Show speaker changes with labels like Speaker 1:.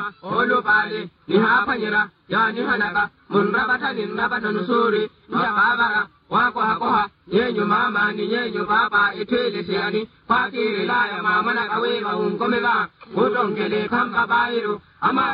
Speaker 1: olupale ni hapanyira yani hanaka munrabata ninrabata nusuri ya babara wako hakoha yenyu mama ni yenyu baba etwele siani pakire la ya mama na kawewa unkomeba utongele kamba bairu ama